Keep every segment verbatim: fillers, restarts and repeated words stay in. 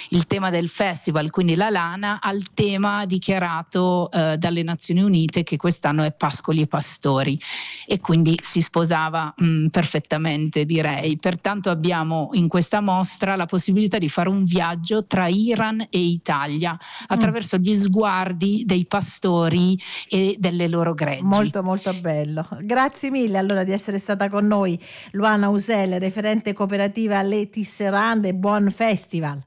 il tema del festival, quindi la lana, al tema dichiarato eh, dalle Nazioni Unite che quest'anno è Pascoli e Pastori, e quindi si sposava mh, perfettamente, direi. Pertanto abbiamo in questa mostra la possibilità di fare un viaggio tra Iran e Italia attraverso mm. gli sguardi dei pastori e delle loro greggi. Molto molto bello. Grazie mille allora di essere stata con noi, Luana Usel, referente cooperativa Le Tisserand, e buon festival.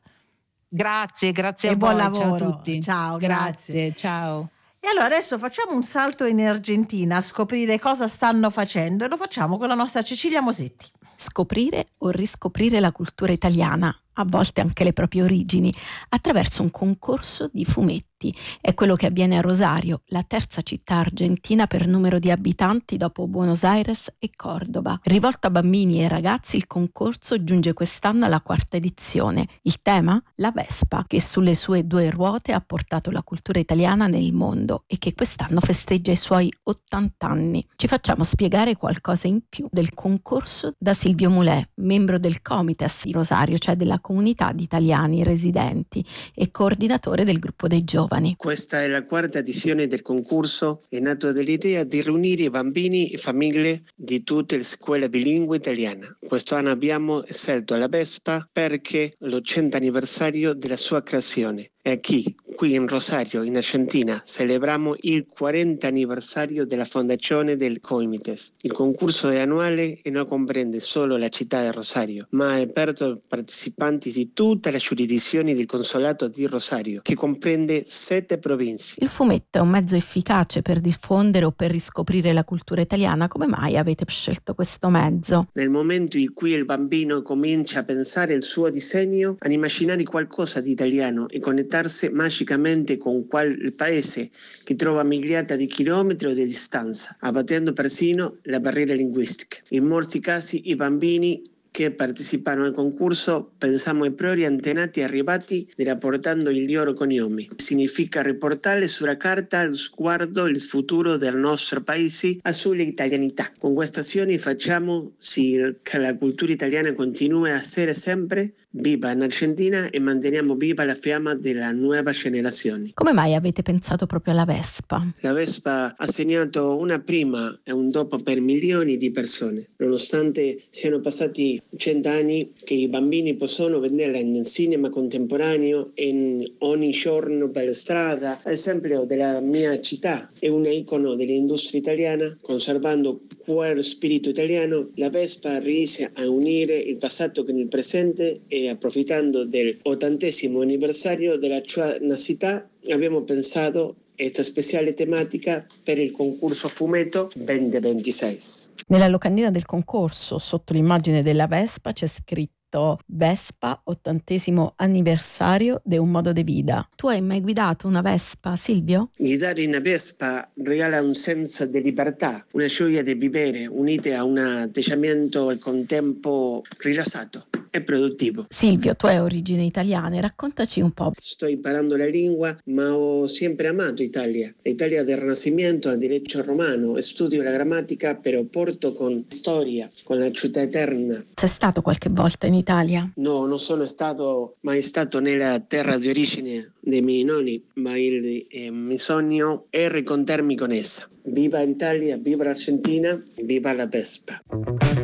Grazie, grazie e a buon voi, lavoro. Ciao a tutti. Ciao, grazie, grazie. Ciao. E allora adesso facciamo un salto in Argentina a scoprire cosa stanno facendo, e lo facciamo con la nostra Cecilia Mosetti. Scoprire o riscoprire la cultura italiana, a volte anche le proprie origini, attraverso un concorso di fumetti. È quello che avviene a Rosario, la terza città argentina per numero di abitanti dopo Buenos Aires e Córdoba. Rivolto a bambini e ragazzi, il concorso giunge quest'anno alla quarta edizione. Il tema? La Vespa, che sulle sue due ruote ha portato la cultura italiana nel mondo e che quest'anno festeggia i suoi ottanta anni. Ci facciamo spiegare qualcosa in più del concorso da Silvio Mulè, membro del Comites di Rosario, cioè della comunità di italiani residenti e coordinatore del gruppo dei giovani. Questa è la quarta edizione del concorso, è nato dall'idea di riunire bambini e famiglie di tutte le scuole bilingue italiane. Quest'anno abbiamo scelto la Vespa perché l'ottanta anniversario della sua creazione. E qui, qui in Rosario, in Argentina, celebriamo il quaranta anniversario della fondazione del Comites. Il concorso è annuale e non comprende solo la città di Rosario, ma è aperto ai partecipanti di tutte le giurisdizioni del Consolato di Rosario, che comprende sette province. Il fumetto è un mezzo efficace per diffondere o per riscoprire la cultura italiana. Come mai avete scelto questo mezzo? Nel momento in cui il bambino comincia a pensare il suo disegno, a immaginare qualcosa di italiano e connettersi magicamente con quel paese che trova migliaia di chilometri di distanza, abbattendo persino la barriera linguistica. In molti casi i bambini che partecipano al concorso pensiamo ai propri antenati arrivati riportando i loro cognomi. Significa riportare sulla carta lo sguardo il futuro del nostro paese sulle italianità. Con questa azione facciamo sì che la cultura italiana continui a essere sempre viva in Argentina e manteniamo viva la fiamma della nuova generazione. Come mai avete pensato proprio alla Vespa? La Vespa ha segnato una prima e un dopo per milioni di persone, nonostante siano passati cento anni che i bambini possono vederla in cinema contemporaneo in ogni giorno per strada. Ad esempio della mia città è un icono dell'industria italiana, conservando quello spirito italiano. La Vespa riesce a unire il passato con il presente e approfittando del ottantesimo anniversario della sua nascita abbiamo pensato questa speciale tematica per il concorso fumetto duemilaventisei. Nella locandina del concorso, sotto l'immagine della Vespa, c'è scritto Vespa, ottantesimo anniversario de un modo de vida. Tu hai mai guidato una Vespa, Silvio? Guidare una Vespa regala un senso di libertà, una gioia di vivere, unite a un atteggiamento al contempo rilassato e produttivo. Silvio, tu hai origini italiane, raccontaci un po'. Sto imparando la lingua, ma ho sempre amato Italia. L'Italia del Rinascimento, al diritto romano, studio la grammatica, però porto con storia, con la città eterna. Sei stato qualche volta in Italia? No, non sono stato mai stato nella terra di origine dei miei nonni, ma il eh, mio sogno è ricontarmi con essa. Viva l'Italia, viva l'Argentina, viva la Vespa.